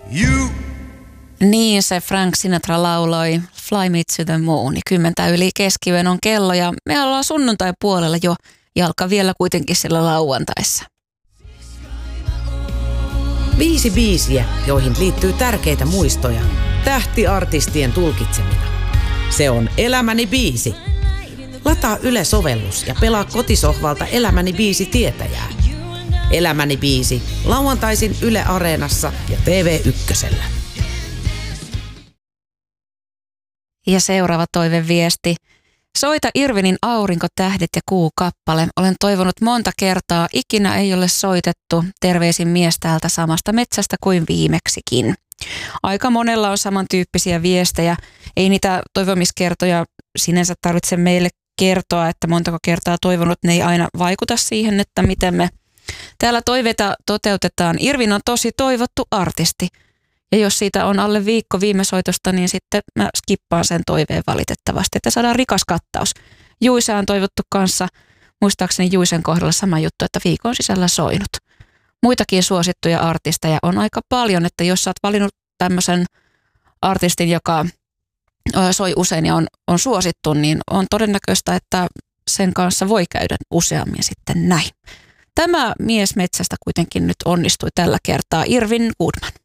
You. Niin se Frank Sinatra lauloi Fly Me to the Moon. 10 yli keskiyön on kello ja me ollaan sunnuntai-puolella jo jalka vielä kuitenkin siellä lauantaissa. 5 biisiä, joihin liittyy tärkeitä muistoja. Tähtiartistien tulkitsemina. Se on Elämäni biisi. Lataa Yle-sovellus ja pelaa kotisohvalta Elämäni biisi tietäjää. Elämäni biisi lauantaisin Yle Areenassa ja TV1. Ja seuraava toiveviesti. Soita Irvinin Aurinko, tähdet ja kuu -kappale. Olen toivonut monta kertaa, ikinä ei ole soitettu. Terveisin mies täältä samasta metsästä kuin viimeksikin. Aika monella on samantyyppisiä viestejä. Ei niitä toivomiskertoja sinänsä tarvitse meille kertoa, että montako kertaa toivonut. Ne ei aina vaikuta siihen, että miten me täällä toiveita toteutetaan. Irvin on tosi toivottu artisti. Ja jos siitä on alle viikko viime soitosta, niin sitten mä skippaan sen toiveen valitettavasti, että saadaan rikas kattaus. Juisa on toivottu kanssa, muistaakseni Juisen kohdalla sama juttu, että viikon sisällä soinut. Muitakin suosittuja artisteja on aika paljon, että jos sä oot valinnut tämmöisen artistin, joka soi usein ja on suosittu, niin on todennäköistä, että sen kanssa voi käydä useammin sitten näin. Tämä mies metsästä kuitenkin nyt onnistui tällä kertaa, Irvin Goodman.